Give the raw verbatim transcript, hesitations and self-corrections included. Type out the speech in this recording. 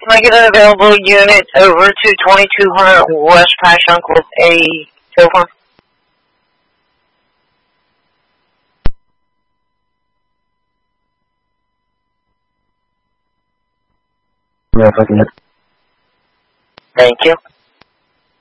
Can I get an available unit over to twenty-two hundred West Passyunk with a cell phone? Yeah, if I can. Thank you.